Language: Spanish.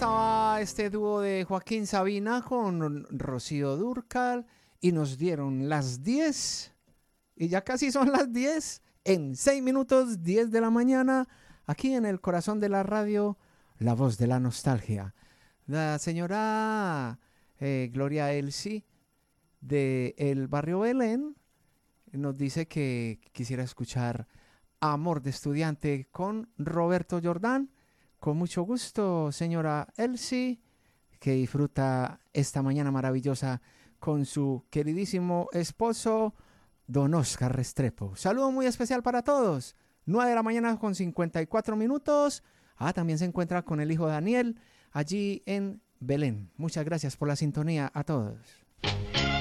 estaba este dúo de Joaquín Sabina con Rocío Dúrcal y nos dieron las 10 y ya casi son las 10 en 6 minutos, 10 de la mañana, aquí en el corazón de la radio, la voz de la nostalgia. La señora Gloria Elsie de el barrio Belén nos dice que quisiera escuchar Amor de Estudiante con Roberto Jordán. Con mucho gusto, señora Elsie, que disfruta esta mañana maravillosa con su queridísimo esposo, don Oscar Restrepo. Saludo muy especial para todos. 9 de la mañana con 54 minutos. También se encuentra con el hijo Daniel allí en Belén. Muchas gracias por la sintonía a todos.